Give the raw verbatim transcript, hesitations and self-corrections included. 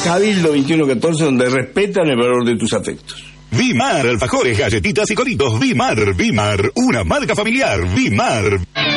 Cabildo veintiuno catorce, donde respetan el valor de tus afectos. Vimar, alfajores, galletitas y coritos. Vimar, Vimar, una marca familiar. Vimar.